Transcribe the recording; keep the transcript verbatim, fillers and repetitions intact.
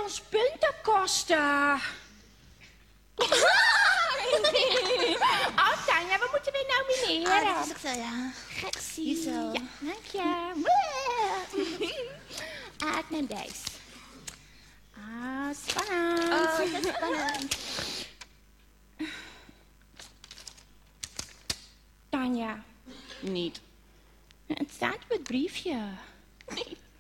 ons punten kosten. Oh, Tanja, we moeten weer nomineren. Ah, dat is ook zo, ja. Getsie. Hier zo. Ja, dank je. Ah, ik neem deze. Ah, spannend. Oh, dat is spannend. Tanja, Niet. het staat op het briefje.